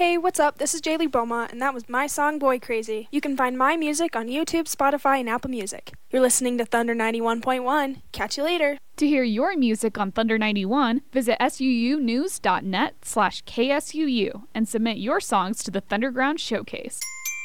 Hey, what's up? This is Jaylee Beaumont, and that was my song Boy Crazy. You can find my music on YouTube, Spotify, and Apple Music. You're listening to Thunder 91.1. Catch you later. To hear your music on Thunder 91, visit suunews.net/KSUU and submit your songs to the Thunderground Showcase.